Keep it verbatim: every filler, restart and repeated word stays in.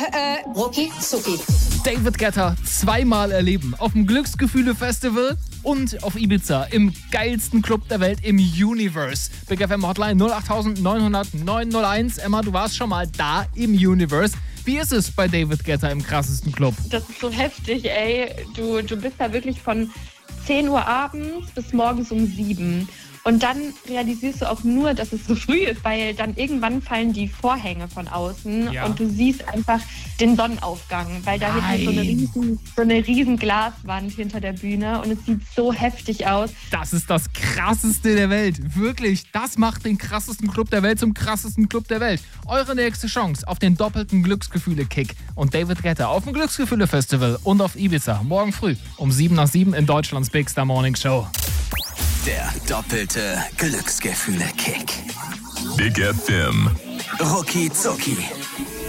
äh, Rucki Zucki. David Guetta zweimal erleben. Auf dem Glücksgefühle-Festival und auf Ibiza im geilsten Club der Welt im Universe. Big F M Hotline null acht neun null null neun null eins. Emma, du warst schon mal da im Universe. Wie ist es bei David Guetta im krassesten Club? Das ist so heftig, ey. Du, du bist da wirklich von zehn Uhr abends bis morgens um sieben. Und dann realisierst du auch nur, dass es so früh ist, weil dann irgendwann fallen die Vorhänge von außen Ja. und du siehst einfach den Sonnenaufgang, weil da Nein. ist so eine, riesen, so eine riesen Glaswand hinter der Bühne und es sieht so heftig aus. Das ist das krasseste der Welt. Wirklich, das macht den krassesten Club der Welt zum krassesten Club der Welt. Eure nächste Chance auf den doppelten Glücksgefühle-Kick und David Guetta auf dem Glücksgefühle-Festival und auf Ibiza morgen früh um sieben nach sieben in Deutschlands Big Star Morning Show. Der doppelte Glücksgefühle-Kick. Big F M. Rucki Zucki.